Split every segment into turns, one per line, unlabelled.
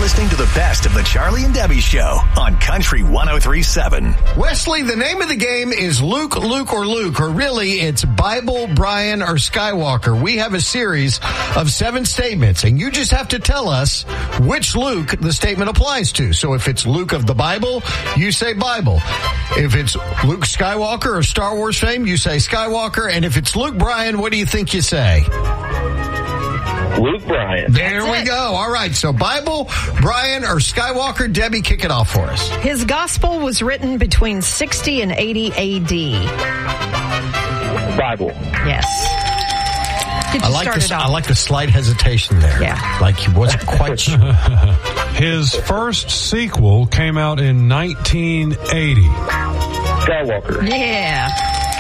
listening to the best of the Charlie and Debbie Show on Country 103.7.
Wesley, the name of the game is Luke, or really it's Bible, Brian, or Skywalker. We have a series of 7 statements, and you just have to tell us which Luke the statement applies to. So if it's Luke of the Bible, you say Bible. If it's Luke Skywalker of Star Wars fame, you say Skywalker. And if it's Luke Bryan, what do you think you say?
Luke Bryan.
There we go. All right. So Bible, Brian, or Skywalker. Debbie, kick it off for us.
His gospel was written between 60 and 80 A.D.
Bible.
Yes.
I like the slight hesitation there.
Yeah.
Like he wasn't quite sure.
His first sequel came out in 1980.
Skywalker.
Yeah.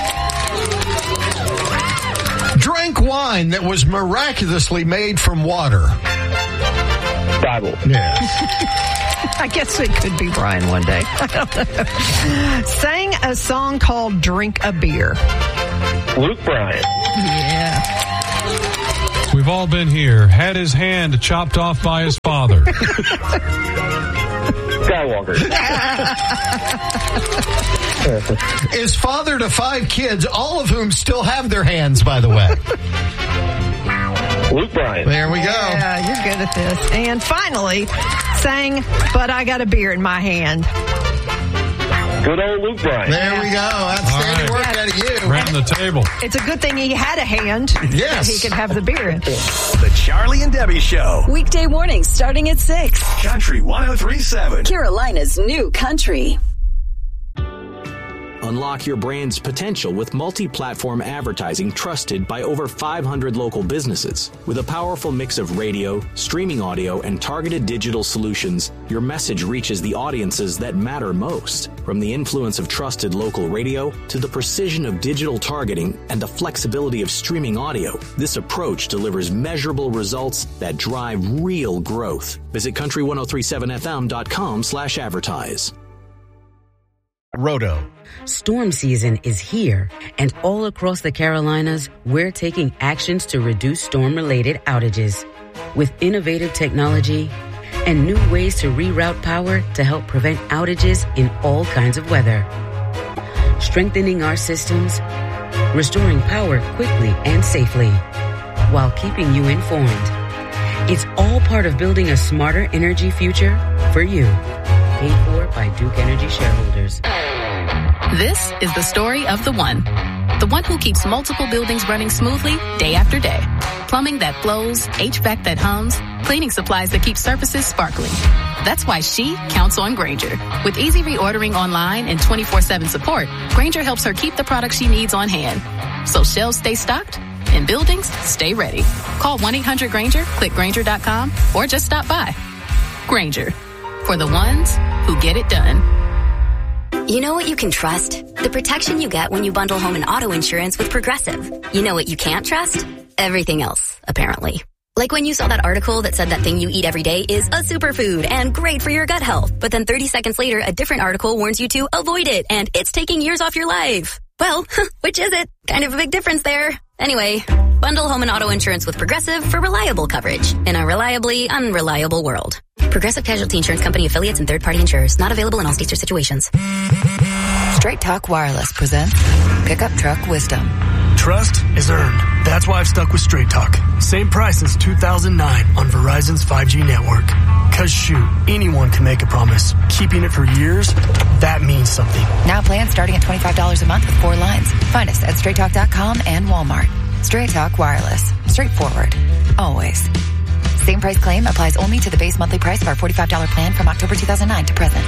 Drank wine that was miraculously made from water.
Bible.
Yeah.
I guess it could be Brian one day. I don't know. Sang a song called Drink a Beer.
Luke Bryan.
Yeah.
We've all been here. Had his hand chopped off by his father.
Skywalker.
Is father to 5 kids, all of whom still have their hands, by the way.
Luke Bryan.
There we go.
Yeah, you're good at this. And finally, sang, But I Got a Beer in My Hand.
Good old Luke Bryan.
There we go. Outstanding work out of you.
Round the table.
It's a good thing he had a hand.
Yes.
That he could have the beer in.
The Charlie and Debbie Show.
Weekday mornings starting at 6.
Country 103.7.
Carolina's new country.
Unlock your brand's potential with multi-platform advertising trusted by over 500 local businesses. With a powerful mix of radio, streaming audio, and targeted digital solutions, your message reaches the audiences that matter most. From the influence of trusted local radio to the precision of digital targeting and the flexibility of streaming audio, this approach delivers measurable results that drive real growth. Visit country1037fm.com/advertise.
Roto.
Storm season is here, and all across the Carolinas, we're taking actions to reduce storm-related outages. With innovative technology and new ways to reroute power to help prevent outages in all kinds of weather. Strengthening our systems, restoring power quickly and safely, while keeping you informed. It's all part of building a smarter energy future for you. Paid for by Duke Energy shareholders.
This is the story of the one who keeps multiple buildings running smoothly day after day. Plumbing that flows, HVAC that hums, cleaning supplies that keep surfaces sparkling. That's why she counts on Grainger. With easy reordering online and 24/7 support, Grainger helps her keep the products she needs on hand. So shelves stay stocked and buildings stay ready. Call 1-800-GRAINGER, click Grainger.com, or just stop by. Grainger. For the ones who get it done.
You know what you can trust? The protection you get when you bundle home and auto insurance with Progressive. You know what you can't trust? Everything else, apparently. Like when you saw that article that said that thing you eat every day is a superfood and great for your gut health. But then 30 seconds later, a different article warns you to avoid it and it's taking years off your life. Well, which is it? Kind of a big difference there. Anyway, bundle home and auto insurance with Progressive for reliable coverage in a reliably unreliable world. Progressive Casualty Insurance Company affiliates and third-party insurers. Not available in all states or situations.
Straight Talk Wireless presents Pickup Truck Wisdom.
Trust is earned. That's why I've stuck with Straight Talk. Same price since 2009 on Verizon's 5G network. Cause shoot, anyone can make a promise. Keeping it for years, that means something.
Now plans starting at $25 a month with 4 lines. Find us at straighttalk.com and Walmart. Straight Talk Wireless. Straightforward. Always. Same price claim applies only to the base monthly price of our $45 plan from October 2009 to present.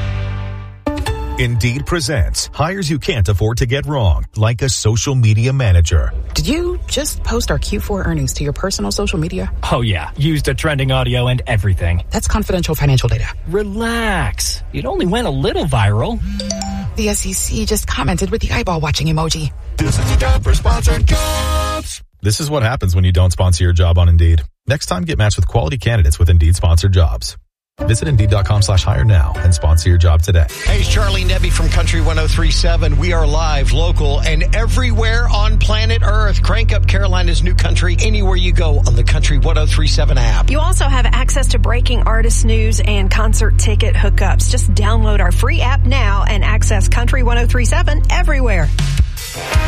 Indeed presents hires you can't afford to get wrong, like a social media manager.
Did you just post our Q4 earnings to your personal social media?
Oh yeah, used the trending audio and everything.
That's confidential financial data.
Relax. It only went a little viral.
The SEC just commented with the eyeball watching emoji.
This is time for sponsored jobs. This is what happens when you don't sponsor your job on Indeed. Next time, get matched with quality candidates with Indeed sponsored jobs. Visit Indeed.com/hire now and sponsor your job today.
Hey, it's Charlie and Debbie from Country 103.7. We are live, local, and everywhere on planet Earth. Crank up Carolina's new country anywhere you go on the Country 103.7 app.
You also have access access to breaking artist news and concert ticket hookups. Just download our free app now and access Country 103.7 everywhere.